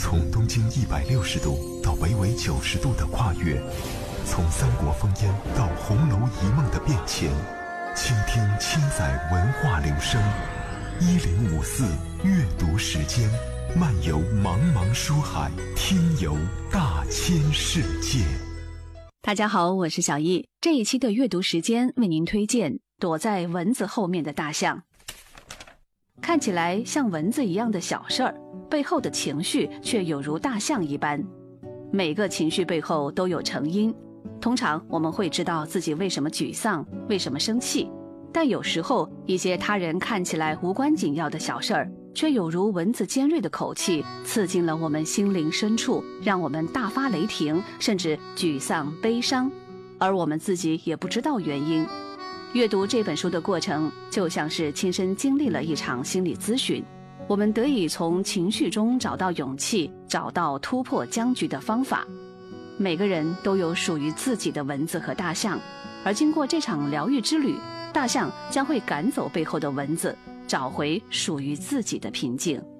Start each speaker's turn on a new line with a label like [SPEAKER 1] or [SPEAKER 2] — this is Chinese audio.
[SPEAKER 1] 从东经160度到北纬90度的跨越，从三国烽烟到红楼一梦的变迁，倾听千载文化流声。1054阅读时间，漫游茫茫书海，听游大千世界。
[SPEAKER 2] 大家好，我是小易。这一期的阅读时间为您推荐躲在蚊子后面的大象。看起来像蚊子一样的小事儿，背后的情绪却有如大象一般。每个情绪背后都有成因，通常我们会知道自己为什么沮丧，为什么生气，但有时候一些他人看起来无关紧要的小事儿，却有如蚊子尖锐的口气，刺进了我们心灵深处，让我们大发雷霆，甚至沮丧悲伤，而我们自己也不知道原因。阅读这本书的过程就像是亲身经历了一场心理咨询，我们得以从情绪中找到勇气，找到突破僵局的方法。每个人都有属于自己的蚊子和大象，而经过这场疗愈之旅，大象将会赶走背后的蚊子，找回属于自己的平静。